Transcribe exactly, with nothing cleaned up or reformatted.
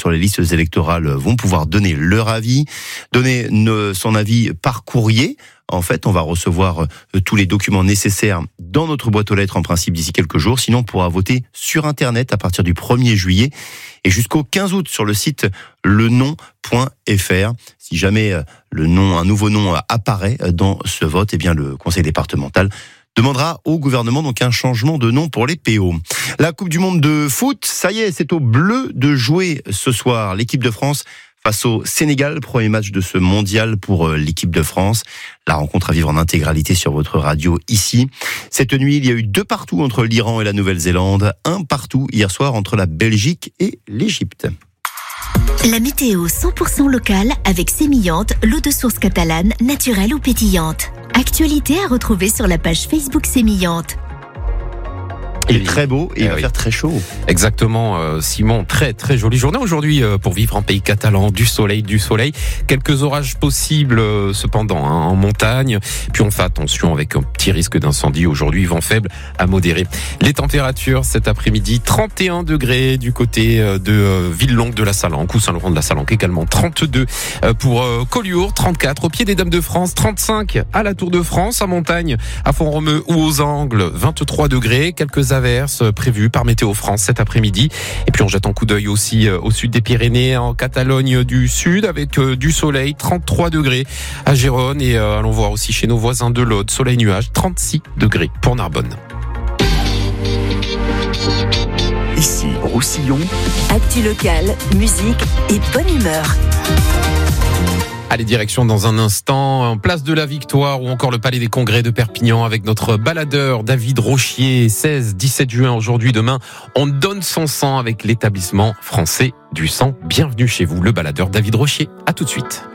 sur les listes électorales vont pouvoir donner leur avis, donner son avis par courrier. En fait, on va recevoir tous les documents nécessaires dans notre boîte aux lettres en principe d'ici quelques jours. Sinon, on pourra voter sur Internet à partir du premier juillet et jusqu'au quinze août sur le site le nom point f r. Si jamais le nom, un nouveau nom apparaît dans ce vote, eh bien le conseil départemental demandera au gouvernement donc un changement de nom pour les P O. La Coupe du Monde de foot, ça y est, c'est aux Bleus de jouer ce soir. L'équipe de France face au Sénégal, premier match de ce mondial pour l'équipe de France. La rencontre à vivre en intégralité sur votre radio ici. Cette nuit, il y a eu deux partout entre l'Iran et la Nouvelle-Zélande, un partout hier soir entre la Belgique et l'Égypte. La météo cent pour cent locale avec Sémillante, l'eau de source catalane, naturelle ou pétillante. Actualité à retrouver sur la page Facebook Sémillante. Il est très beau et il va oui. faire très chaud. Exactement, euh, Simon. Très très jolie journée aujourd'hui euh, pour vivre en pays catalan. Du soleil, du soleil. Quelques orages possibles euh, cependant hein, en montagne. Puis on fait attention avec un petit risque d'incendie aujourd'hui. Vent faible à modéré. Les températures cet après-midi, trente et un degrés du côté euh, de euh, Villelongue de la Salanque ou Saint-Laurent de la Salanque également. trente-deux euh, pour euh, Collioure, trente-quatre au pied des Dames de France, trente-cinq à la Tour de France, en montagne, à Font-Romeu ou aux Angles, vingt-trois degrés. Quelques averses prévues par Météo France cet après-midi. Et puis on jette un coup d'œil aussi au sud des Pyrénées, en Catalogne du Sud, avec du soleil, trente-trois degrés à Gérone. Et euh, allons voir aussi chez nos voisins de l'Aude, soleil nuage, trente-six degrés pour Narbonne. Ici, Roussillon. Actu locale, musique et bonne humeur. Allez, direction dans un instant, place de la Victoire ou encore le Palais des Congrès de Perpignan avec notre baladeur David Rochier, seize dix-sept juin aujourd'hui, demain. On donne son sang avec l'établissement français du sang. Bienvenue chez vous, le baladeur David Rochier. À tout de suite.